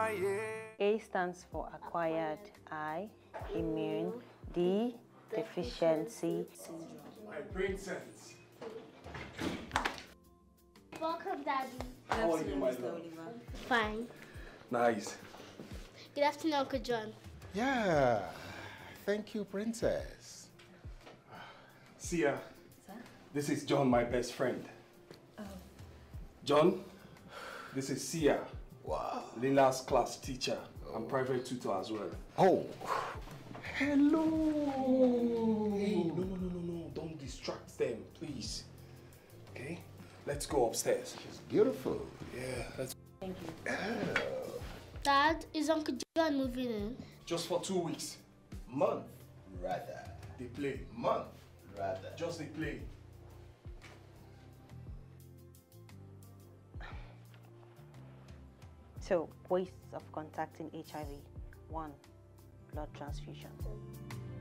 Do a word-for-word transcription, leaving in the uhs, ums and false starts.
A stands for acquired, I, immune, D, deficiency syndrome. My princess. Welcome, Daddy. How are you, my love? Fine. Nice. Good afternoon, Uncle John. Yeah, thank you, Princess. Sia, Sir? this is John, my best friend. Oh. John, this is Sia. Wow. Lila's class teacher oh. and private tutor as well. Oh, hello. Hey, no, no, no, no, no. Don't distract them, please. Okay? Let's go upstairs. She's beautiful. Yeah, let's Thank you. Oh. Dad, is Uncle John moving in? Just for two weeks. Month, rather. They play. Month, rather. Just they play. So, ways of contacting H I V. One, blood transfusion.